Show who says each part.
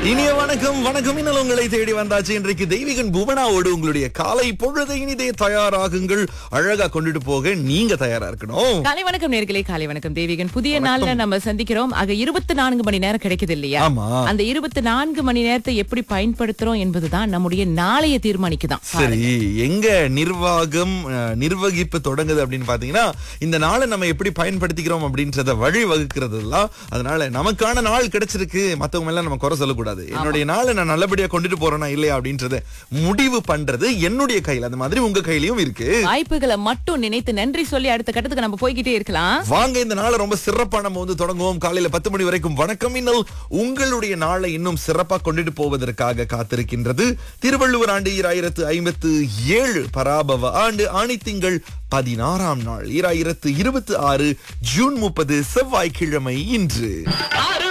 Speaker 1: இனிய வணக்கம் வணக்கம். இன்னும் உங்களை தேடி வந்தாச்சு. இன்றைக்கு தெய்வீகன் புவனாவோடு உங்களுடைய காலை பொழுதை இனிதே தயாராகுங்கள். அழகா கொண்டுட்டு போக நீங்க தயாரா இருக்கணும்.
Speaker 2: காலை வணக்கம் நேர்களே, காலை வணக்கம் தேவிகன். புதிய நாள்ல நம்ம சந்திக்கிறோம். ஆக 24 மணி நேரம் கிடைக்குது இல்லையா?
Speaker 1: ஆமா.
Speaker 2: அந்த 24 மணி நேரத்தை எப்படி பயன்படுத்துறோம் என்பதுதான் நம்முடைய நாளைய தீர்மானிக்குதான்.
Speaker 1: சரி, எங்க நிர்வாகம் நிர்வகிப்பு தொடங்குது அப்படின்னு பாத்தீங்கன்னா, இந்த நாளை நம்ம எப்படி பயன்படுத்திக்கிறோம் அப்படின்றத வழி வகுக்கிறது எல்லாம். அதனால நமக்கான நாள் கிடைச்சிருக்கு, மத்தவங்க எல்லாம் நம்ம குறை சொல்லக்கூடாது. என்னுடைய நாளை நான் நல்லபடியா கொண்டுட்டு போறேனா இல்லையா அப்படின்றத முடிவு பண்றது என்னுடைய கையில. அந்த மாதிரி உங்க கையிலயும் இருக்கு.
Speaker 2: வாய்ப்புகளை மட்டும் நினைத்து நன்றி சொல்லி அடுத்த கட்டத்துக்கு நம்ம போய்கிட்டே இருக்கலாம்.
Speaker 1: வாங்க, இந்த நாளை ரொம்ப சிறப்பா நம்ம வந்து தொடங்குவோம். காலையில 10 மணி வரைக்கும் வணக்கம் இன்னல் உங்களுடைய நாளை இன்னும் சிறப்பா கொண்டுட்டு போவதற்காக காத்திருக்கின்றது. திருவள்ளுவர் ஆண்டு 2057 பராபவ ஆண்டு ஆணித்திங்கள் 16ஆம் நாள் 2026 ஜூன் 30 செவ்வாய்க்கிழமை இன்று.